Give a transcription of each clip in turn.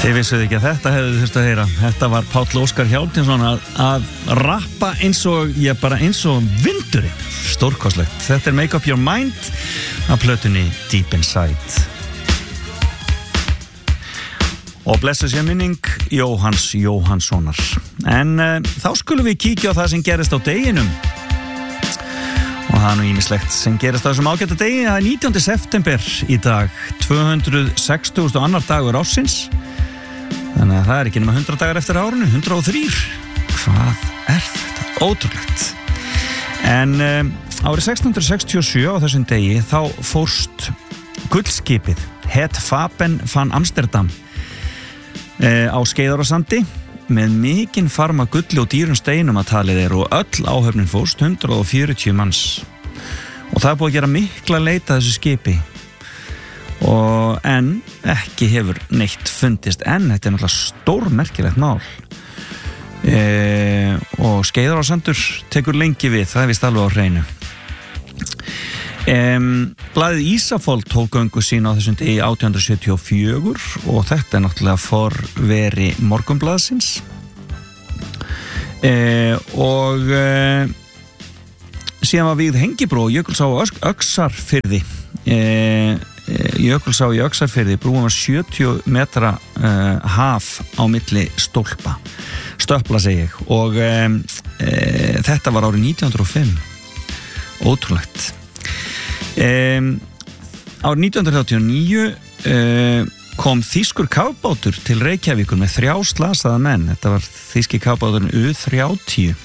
Þið vissuð ekki að þetta hefðu þurft að heyra. Þetta var Páll Óskar Hjálmtýnsson að rappa eins og vindurinn. Stórkostlegt. Þetta er Make Up Your Mind af plötunni Deep Inside. Og blessu sé minning Jóhanns Jóhannssonar. En þá skulum við kíkja á það sem gerist á deginum. Og það er nú ýmislegt sem gerist á þessum ágæta degi. Það er 19. september í dag, 262. dagur ársins. Þannig að það er ekki nema 100 dagar eftir árinu, 103. Hvað er þetta? Ótrúlegt. En árið 1667 á þessum degi þá fórst gullskipið Het Faben van Amsterdam á Skeiðarársandi með mikinn farma gulli og dýrum steinum að talið er og öll áhöfnin fórst 140 manns. Og það er búið að gera mikla leita þessu skipi. En ekki hefur neitt fundist en þetta er náttúrulega stórmerkilegt mál og Skeiðarársandur tekur lengi við, það er vist alveg á hreinu. Blaðið Ísafold tók göngu sín á þessum degi 1874 og þetta er náttúrulega forveri Morgunblaðsins og síðan var vígð hengibrú og Jökulsá á Öxarfirði. Jökulsá í Öxarfirði, brúin var 70 metra haf á milli stöpla segi ég og þetta var árið 1905. Ótrúlegt. Árið 1939 kom þýskur kafbátur til Reykjavíkur með 3 slasaða menn. Þetta var þýski kafbáturinn U-30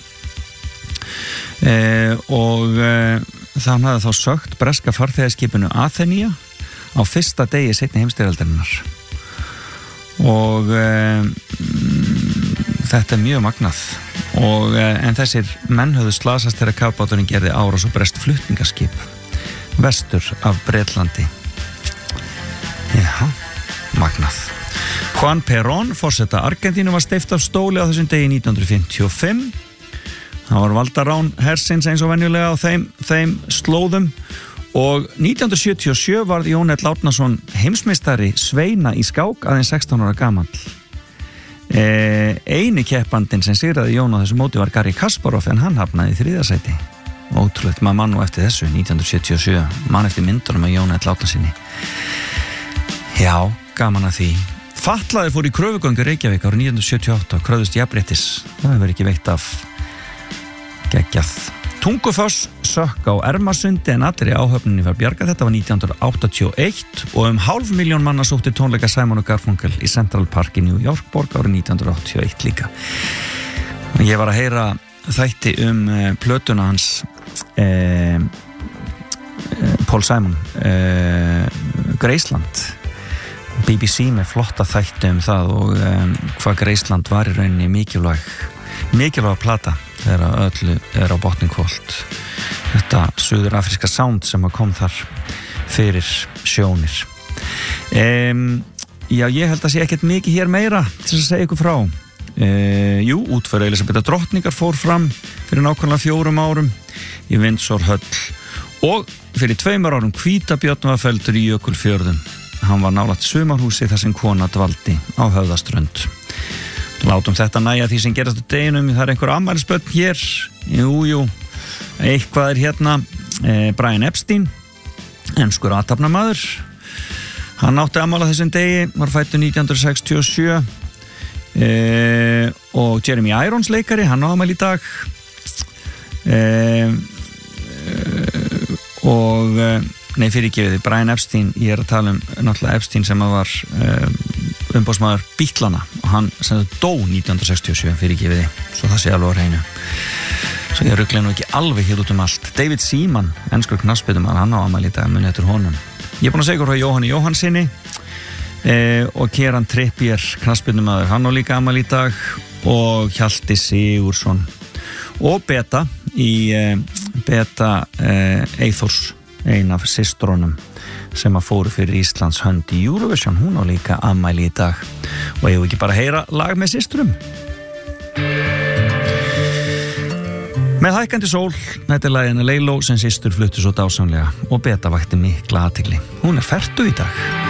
og þann hafði þá sögt breska farþegaskipinu Athenia á fyrsta degi seinni heimsstyrjaldarinnar og þetta er mjög magnað og en þessir menn höfðu slasast þegar kafbáturinn gerði árás og brest flutningaskip vestur af Bretlandi. Já, magnað. Juan Perón, forseta Argentínu, var steypt af stóli á þessum degi 1955. Það var valdarán hersins eins og venjulega á þeim slóðum og 1977 varð Jón L. Árnason heimsmeistari sveina í skák aðeins 16 ára gamall. Eini keppandinn sem sigraði Jón á þessu móti var Garri Kasparov en hann hafnaði í 3. sæti. Ótrúlegt, maður mann nú eftir þessu 1977, mann eftir myndunum af Jóni L. Árnasyni. Já, gaman að því. Fatlaðir fór í kröfugöngu Reykjavík árið 1978 og kröfðust jafnréttis. Það hefur ekki veitt af geggjað. Tungufoss sökk á Ermarsundi en allir í áhöfninni var bjargað. Þetta var 1981 og 500.000 manna sótti tónleika Simon & Garfunkel í Central Park í New York borg árið 1981 líka. Ég var að heyra þætti plötuna hans Paul Simon Graceland, BBC með flotta þætti það og hvað Graceland var í rauninni mikilvæg plata þegar öllu er á botnin kvöld. Þetta suðurafríska sound sem kom þar fyrir sjónir. Já, ég held að sé ekkert mikið hér meira til að segja ykkur frá. Útför Elísabeta drottningar fór fram fyrir nákvæmlega 4 árum í Vindsorhöll og fyrir 2 árum Hvítabjörn var felldur í Jökulfjörðum. Hann var nálægt sumarhúsi þar sem kona dvaldi á Höfðaströnd. Látum þetta nægja því sem gerast á deginum. Það er einhver afmælisbörn hér. Jú, eitthvað er hérna. Brian Epstein, enskur athafnamaður. Hann átti afmæli þessum degi, var fæddur 1967. Og Jeremy Irons leikari, hann á afmæli í dag og fyrirgefið, Brian Epstein, ég er að tala náttúrulega Epstein sem var umboðsmaður Beatlana og hann sem dó 1967, fyrirgefið, svo það sé alveg á hreinu, svo ég rugla nú ekki alveg hér út allt. David Seaman, enskur knattspyrnumaður, hann á afmæli í dag, muni eftir honum. Ég er búin að segja frá Jóhanni Jóhannsyni og Kieran Trippier, knattspyrnumaður, hann á líka afmæli í dag og Hjalti Sigurðsson og Beta Eyþórs, ein af systrunum sem að fóru fyrir Íslands hönd í Eurovision, hún á líka afmæli í dag og ég vil ekki bara heyra lag með systrum. Með hækkandi sól, þetta er laginu Leiló sem systur fluttu svo dásamlega og Beta vakti mikla athygli. Hún er fertug í dag.